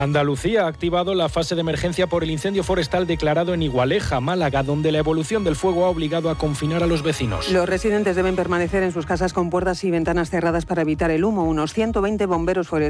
Andalucía ha activado la fase de emergencia por el incendio forestal declarado en Igualeja, Málaga, donde la evolución del fuego ha obligado a confinar a los vecinos. Los residentes deben permanecer en sus casas con puertas y ventanas cerradas para evitar el humo. Unos 120 bomberos forestales